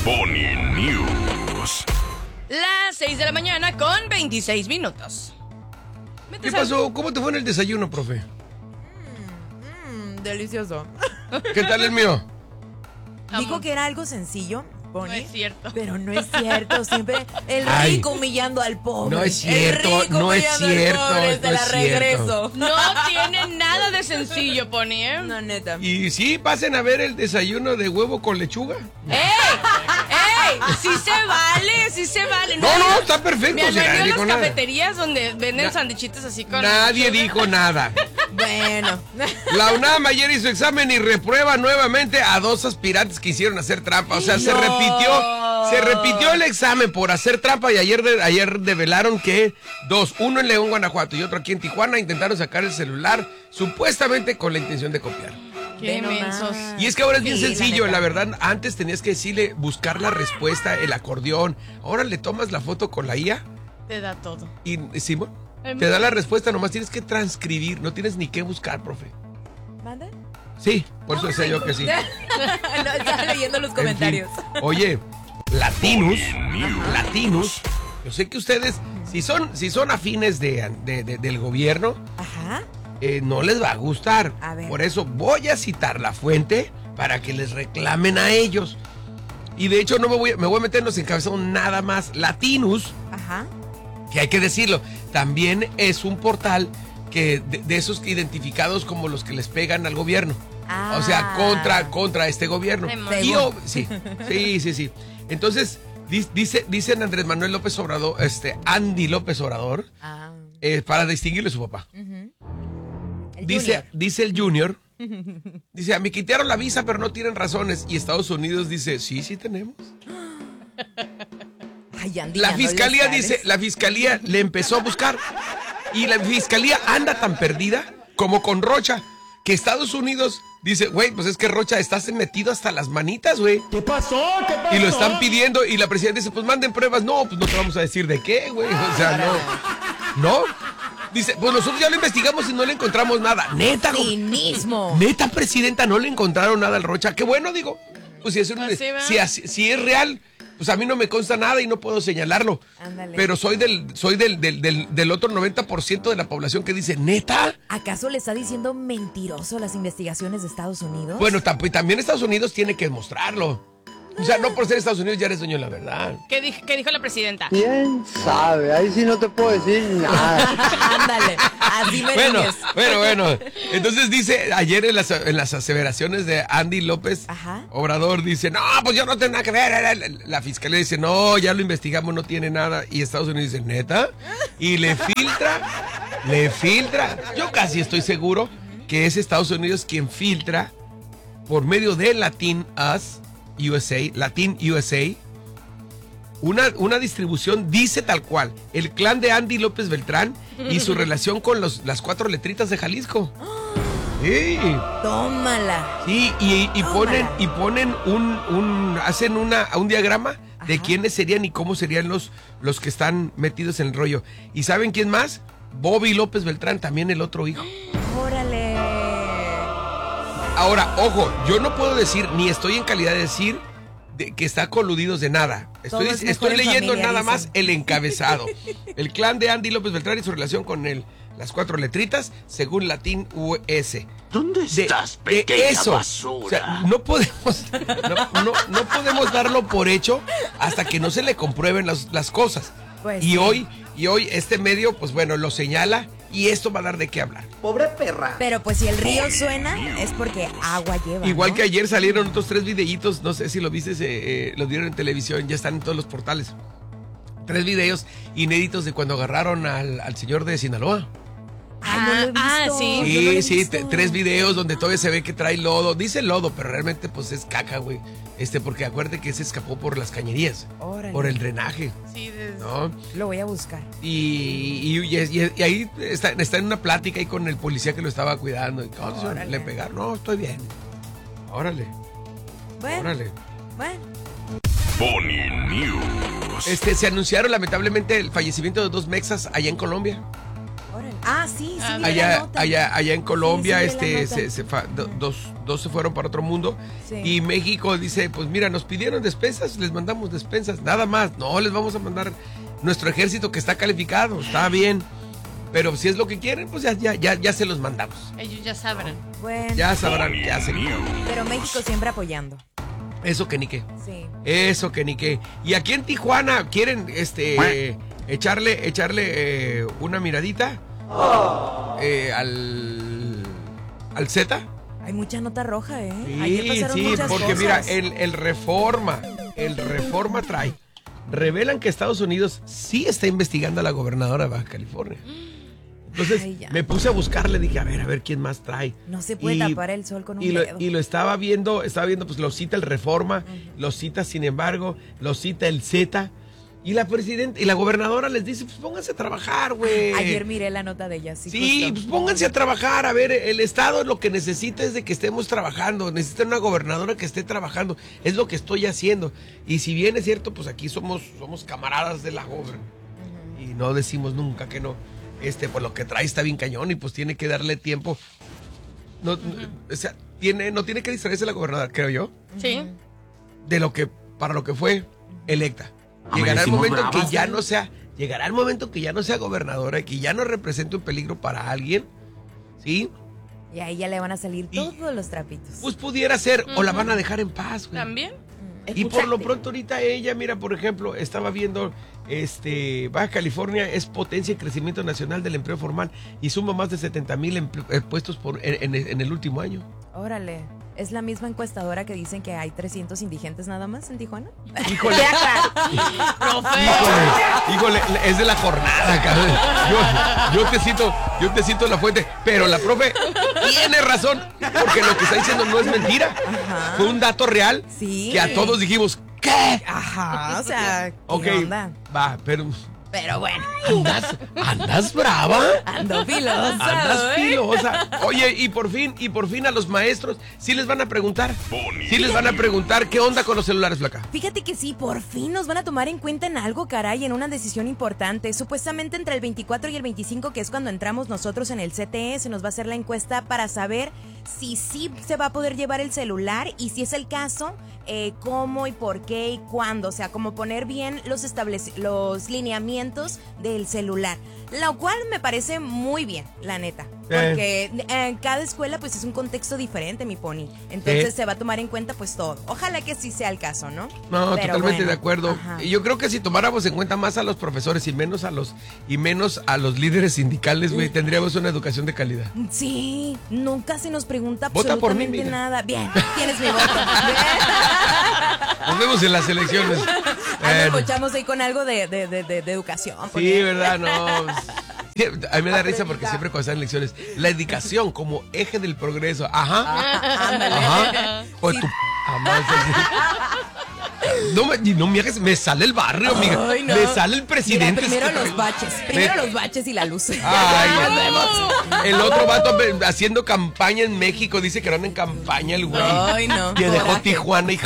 Pony News. Las 6 de la mañana con 26 minutos. ¿Qué pasó? ¿Cómo te fue en el desayuno, profe? Delicioso. ¿Qué tal el mío? Dijo que era algo sencillo, Pony. No es cierto. Pero no es cierto. Siempre el Ay. rico humillando al pobre. No es cierto, El rico no es humillando al cierto, pobre, no te la es cierto. regreso. No tiene nada de sencillo, Pony, ¿eh? No, neta. Y sí, pasen a ver el desayuno de huevo con lechuga. ¡Ey! Sí se vale, sí se vale. No, está perfecto. Me han o sea, nadie venido a dijo las nada. cafeterías donde venden sandichitos así con... Nadie dijo nada. Bueno. La UNAM ayer hizo examen y reprueba nuevamente a 2 aspirantes que hicieron hacer trampa. O sea, se repitió el examen por hacer trampa y ayer develaron que 2, uno en León, Guanajuato y otro aquí en Tijuana, intentaron sacar el celular supuestamente con la intención de copiar. ¡Qué mensos! Y es que ahora es bien Sí, sencillo, la la verdad, antes tenías que decirle, buscar la respuesta, el acordeón. Ahora le tomas la foto con la IA Te da todo. y Simón te da la respuesta, nomás tienes que transcribir, no tienes ni que buscar, profe. ¿Manda? Sí, por eso decía yo que sí. No, estaba leyendo los En comentarios. fin. Oye, latinos, yo sé que ustedes, si son afines del gobierno, Ajá. no les va a gustar. A ver. Por eso voy a citar la fuente para que les reclamen a ellos. Y de hecho me voy a meter en los encabezados nada más. Latinus, Ajá. que hay que decirlo, también es un portal que de esos identificados como los que les pegan al gobierno. Ah. O sea, contra este gobierno. Ay, Y sí. Entonces, dicen Andrés Manuel López Obrador, Andy López Obrador, Ah. para distinguirle a su papá. El Dice el Junior, dice, me quitaron la visa, pero no tienen razones. Y Estados Unidos dice, sí tenemos. Ay, Andy, La ya no fiscalía le dice, la fiscalía le empezó a buscar. Y la fiscalía anda tan perdida como con Rocha, que Estados Unidos dice, güey, pues es que Rocha, estás metido hasta las manitas, güey. ¿Qué pasó? Y lo están pidiendo y la presidenta dice, pues manden pruebas. No, pues no te vamos a decir de qué, güey. O sea, no. Dice, pues nosotros ya lo investigamos y no le encontramos nada. Neta, güey. Cinismo. Neta, presidenta, no le encontraron nada al Rocha. Qué bueno, digo. Pues si es real, pues a mí no me consta nada y no puedo señalarlo. Ándale. Pero soy del otro 90% de la población que dice, ¿neta? ¿Acaso le está diciendo mentiroso las investigaciones de Estados Unidos? Bueno, también Estados Unidos tiene que demostrarlo. O sea, no por ser Estados Unidos ya eres dueño de la verdad. ¿Qué dijo la presidenta? ¿Quién sabe? Ahí sí no te puedo decir nada. Ándale, así me dices. Bueno. Entonces dice, ayer en las aseveraciones de Andy López Ajá. Obrador, dice, no, pues yo no tengo nada que ver. La fiscalía dice, no, ya lo investigamos, no tiene nada. Y Estados Unidos dice, ¿neta? Y le filtra. Yo casi estoy seguro que es Estados Unidos quien filtra por medio de Latin USA, una distribución, dice tal cual, el clan de Andy López Beltrán y su relación con las 4 letritas de Jalisco. Sí. Tómala. Sí, y ponen hacen un diagrama de quiénes serían y cómo serían los que están metidos en el rollo. ¿Y saben quién más? Bobby López Beltrán, también el otro hijo. Órale. Ahora, ojo, yo no puedo decir, ni estoy en calidad de decir que está coludidos de nada. Todo es mejor Estoy en leyendo familia, nada más dicen. el encabezado. El clan de Andy López Beltrán y su relación con las 4 letritas, según Latin US. ¿Dónde estás, pequeña basura? O sea, no podemos darlo por hecho hasta que no se le comprueben las cosas. Pues y sí. hoy este medio, pues bueno, lo señala y esto va a dar de qué hablar. Pobre perra. Pero pues si el río suena, es porque agua lleva. Igual ¿no? que ayer salieron otros 3 videitos, no sé si lo viste, lo dieron en televisión, ya están en todos los portales. 3 videos inéditos de cuando agarraron al señor de Sinaloa. Ay, no lo he visto. Sí. Yo no lo he Sí, visto. 3 videos donde todavía se ve que trae lodo. Dice lodo, pero realmente pues es caca, güey. Porque acuérdate que se escapó por las cañerías. Órale. Por el drenaje, Sí, ¿no? Lo voy a buscar. Y ahí está en una plática ahí con el policía que lo estaba cuidando. Y, ¿cómo Órale. le pegaron? No, estoy bien. Órale. Bueno. Pony News. Se anunciaron lamentablemente el fallecimiento de 2 mexas allá en Colombia. Órale. Ah, sí, sí. miré la Allá, nota. allá en Colombia, Sí, sí, miré la nota. dos se fueron para otro mundo. Sí. Y México dice, pues mira, nos pidieron despensas, les mandamos despensas, nada más. No, les vamos a mandar nuestro ejército que está calificado, está bien. Pero si es lo que quieren, pues ya se los mandamos. Ellos ya sabrán. Bueno, Ya sabrán qué hacen. pero México siempre apoyando. Eso que ni qué. Sí. Eso que ni qué. Y aquí en Tijuana quieren echarle una miradita al Z. Hay mucha nota roja, ¿eh? Ayer pasaron Sí, muchas porque cosas. mira, el Reforma trae. Revelan que Estados Unidos sí está investigando a la gobernadora de Baja California. Entonces Ay, ya. me puse a buscarle, dije, a ver quién más trae. No se puede tapar el sol con un dedo. Y lo estaba viendo, pues lo cita el Reforma, lo cita Sin embargo, lo cita el Z. Y la presidenta y la gobernadora les dice, pues pónganse a trabajar, güey. Ayer miré la nota de ella, sí. Sí, justo. pues pónganse a trabajar. A ver, el Estado lo que necesita es de que estemos trabajando. Necesita una gobernadora que esté trabajando. Es lo que estoy haciendo. Y si bien es cierto, pues aquí somos camaradas de la gobernadora. Y no decimos nunca que no. Pues lo que trae está bien cañón y pues tiene que darle tiempo. O sea, no tiene que distraerse la gobernadora, creo yo, Sí. para lo que fue electa. Llegará el momento en que ya no sea gobernadora y que ya no represente un peligro para alguien, ¿sí? Y ahí ya le van a salir todos los trapitos. Pues pudiera ser, o la van a dejar en paz, güey. ¿También? Y por lo pronto ahorita ella, mira, por ejemplo, estaba viendo, Baja California es potencia y crecimiento nacional del empleo formal y suma más de 70,000 puestos en el último año. Órale. ¿Es la misma encuestadora que dicen que hay 300 indigentes nada más en Tijuana? Híjole, Profe. híjole, es de la jornada, cabrón. Yo te cito la fuente, pero la profe tiene razón, porque lo que está diciendo no es mentira. Ajá. Fue un dato real Sí. que a todos dijimos, ¿qué? Ajá, o sea, ¿qué Ok, onda? va, pero Pero bueno, ¿andas brava? ando filosa. Andas ¿eh? filosa. Oye, y por fin a los maestros sí les van a preguntar. Sí les van a preguntar qué onda con los celulares, Flaca. Fíjate que sí, por fin nos van a tomar en cuenta en algo, caray, en una decisión importante. Supuestamente entre el 24 y el 25, que es cuando entramos nosotros en el CTE, se nos va a hacer la encuesta para saber si sí se va a poder llevar el celular y si es el caso, cómo y por qué y cuándo. O sea, como poner bien los lineamientos del celular. Lo cual me parece muy bien, la neta. Porque en cada escuela pues es un contexto diferente, mi pony. Entonces se va a tomar en cuenta pues todo. Ojalá que sí sea el caso, ¿no? No, Pero totalmente bueno, de acuerdo. ajá. Y yo creo que si tomáramos en cuenta más a los profesores y menos a los líderes sindicales, güey, tendríamos una educación de calidad. Sí, nunca se nos pregunta Vota por mí, absolutamente mira. nada. Bien, tienes mi voto. Bien. Nos vemos en las elecciones. Ahí nos Bueno. pochamos ahí con algo de educación. Sí, porque- ¿verdad? No. Sí, a mí me da risa porque siempre cuando están elecciones, la educación como eje del progreso. Ajá. Ándale. Ajá. Pues Sí. tu mamá, no me hagas, me sale el barrio, amiga. Ay, no. Me sale el Mira, presidente. primero los baches. Primero los baches y la luz. Ay, Nos vemos. el otro vato haciendo campaña en México, dice que no anda en campaña el güey. Ay, no. Que dejó Coraje. Tijuana y